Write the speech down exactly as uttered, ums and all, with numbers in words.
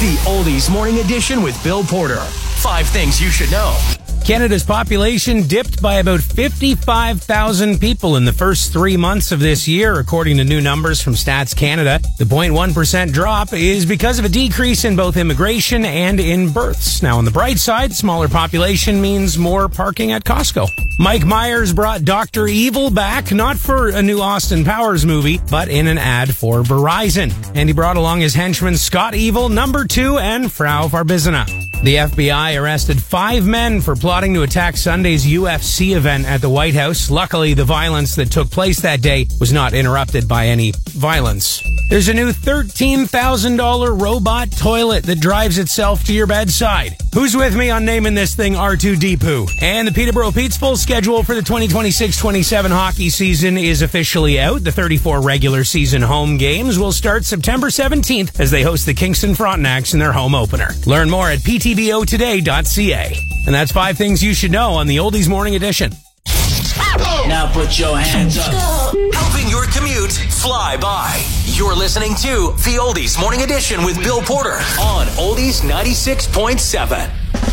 The Oldies Morning Edition with Bill Porter. Five things you should know. Canada's population dipped by about fifty-five thousand people in the first three months of this year, according to new numbers from Stats Canada. The zero point one percent drop is because of a decrease in both immigration and in births. Now, on the bright side, smaller population means more parking at Costco. Mike Myers brought Doctor Evil back, not for a new Austin Powers movie, but in an ad for Verizon. And he brought along his henchman Scott Evil, Number Two, and Frau Farbizina. The F B I arrested five men for plotting to attack Sunday's U F C event at the White House. Luckily, the violence that took place that day was not interrupted by any violence. There's a new thirteen thousand dollars robot toilet that drives itself to your bedside. Who's with me on naming this thing R two D two? And the Peterborough Pete's full schedule for the twenty twenty-six twenty-seven hockey season is officially out. The thirty-four regular season home games will start September seventeenth as they host the Kingston Frontenacs in their home opener. Learn more at p t b o today dot c a. And that's five things you should know on the Oldies Morning Edition. Now put your hands up. Helping your commute fly by. You're listening to The Oldies Morning Edition with Bill Porter on Oldies ninety-six point seven.